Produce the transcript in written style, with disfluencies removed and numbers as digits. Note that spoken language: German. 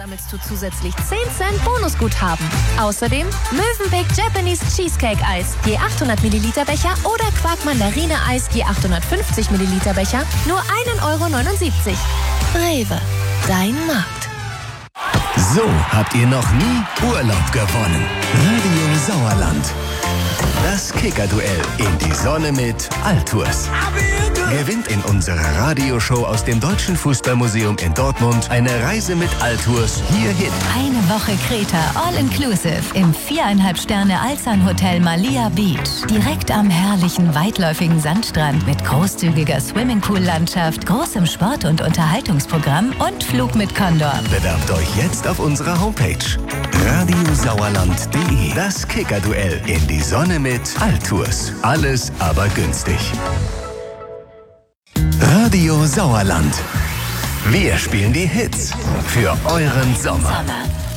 sammelst du zusätzlich 10 Cent Bonusguthaben. Außerdem Mövenpick Japanese Cheesecake Eis je 800 Milliliter Becher oder Quark Mandarine Eis je 850 Milliliter Becher nur 1,79 €. Rewe, dein Markt. So habt ihr noch nie Urlaub gewonnen. Radio Sauerland. Das Kicker-Duell in die Sonne mit Altours. Gewinnt in unserer Radioshow aus dem Deutschen Fußballmuseum in Dortmund eine Reise mit Altours hierhin. Eine Woche Kreta, all-inclusive im 4,5 Sterne Alzan Hotel Malia Beach. Direkt am herrlichen, weitläufigen Sandstrand mit großzügiger Swimmingpool-Landschaft, großem Sport- und Unterhaltungsprogramm und Flug mit Condor. Bewerbt euch jetzt auf unserer Homepage radiosauerland.de. Das Kicker-Duell in die Sonne mit Altours. Alles aber günstig. Radio Sauerland. Wir spielen die Hits für euren Sommer.